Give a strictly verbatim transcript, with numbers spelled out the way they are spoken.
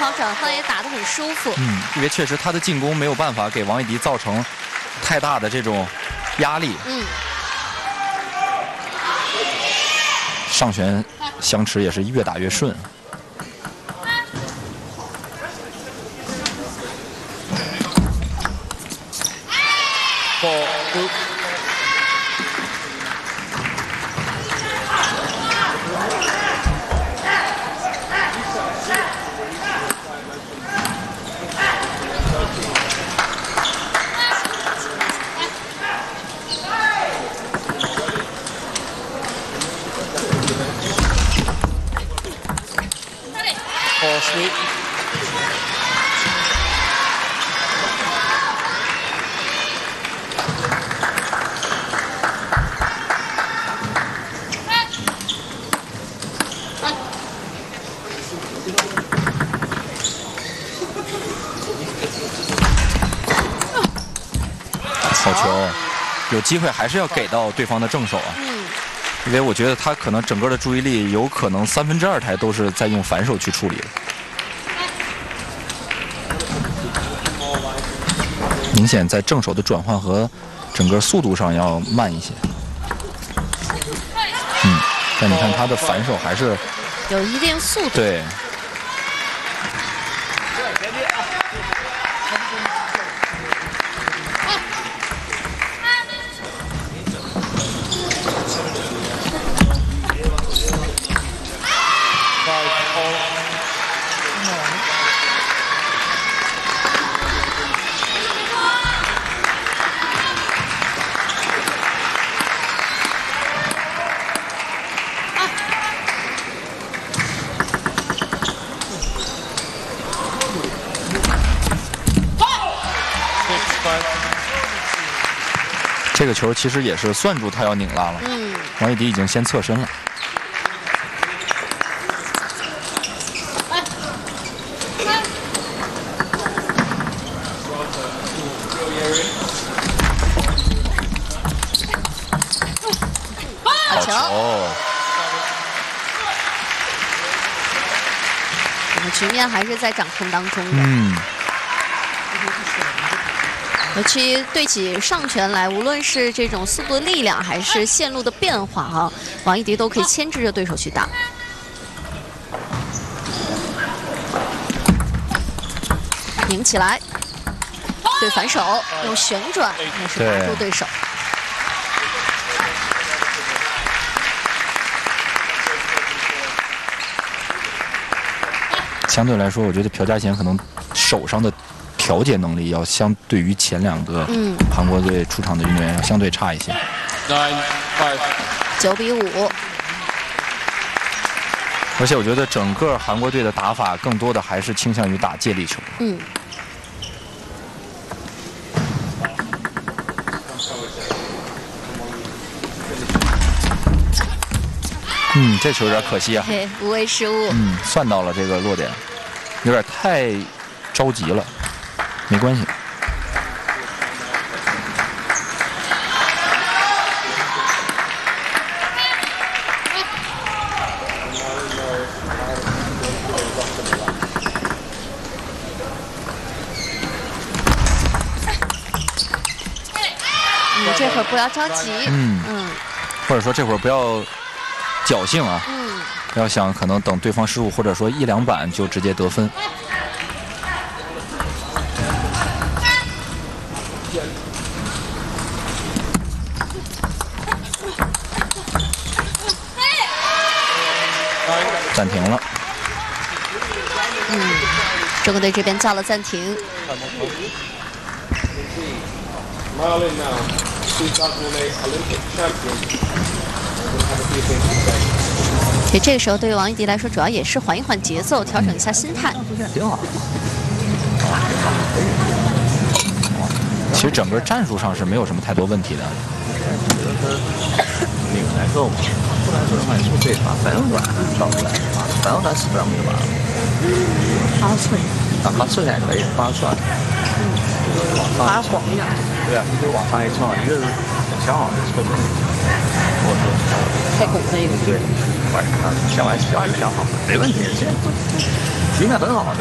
方转换也打得很舒服。 嗯，因为确实他的进攻没有办法给王艺迪造成太大的这种压力。 嗯， 上旋相持也是越打越顺。好球，有机会还是要给到对方的正手啊。 嗯， 因为我觉得他可能整个的注意力有可能三分之二台都是在用反手去处理的。明显在正手的转换和整个速度上要慢一些。嗯，但你看他的反手还是有一定速度。 对。这个球其实也是算住他要拧拉了， 嗯， 王艺迪已经先侧身了。 好球！这个局面还是在掌控当中的。 嗯。 尤其对起上拳来，无论是这种速度的力量，还是线路的变化啊，王艺迪都可以牵制着对手去打。拧起来，对反手用旋转，也是打住对手。 相对来说，我觉得朴嘉贤可能手上的调节能力要相对于前两个韩国队出场的运动员要相对差一些。 九比五。 而且我觉得整个韩国队的打法更多的还是倾向于打借力球。 嗯。 嗯，这球有点可惜啊。 对，无谓失误。 嗯，算到了这个落点，有点太着急了，没关系。 你这会儿不要着急。 嗯嗯。 或者说这会儿不要侥幸啊， 嗯， 不要想可能等对方失误，或者说一两板就直接得分。暂停了。 嗯，中国队这边叫了暂停。所以这个时候对于王艺迪来说，主要也是缓一缓节奏，调整一下心态。 挺好。其实整个战术上是没有什么太多问题的。 拧来之后，出来之后的话，你就可以把反手转找出来，反手转死不了就完了。 发寸。 啊，发寸也可以，发算。嗯。 发晃一下。 对啊，一个往上一撞，一个是想好的侧面。我说。 太拱那个。 对。晚上想完想完就想好了，没问题，这局面很好。